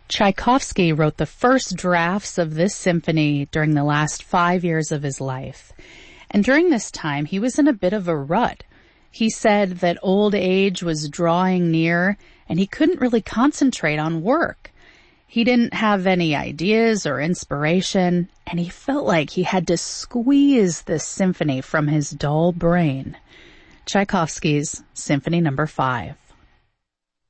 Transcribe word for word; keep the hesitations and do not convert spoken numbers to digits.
Tchaikovsky wrote the first drafts of this symphony during the last five years of his life. And during this time, he was in a bit of a rut. He said that old age was drawing near and he couldn't really concentrate on work. He didn't have any ideas or inspiration, and he felt like he had to squeeze this symphony from his dull brain. Tchaikovsky's Symphony Number Five.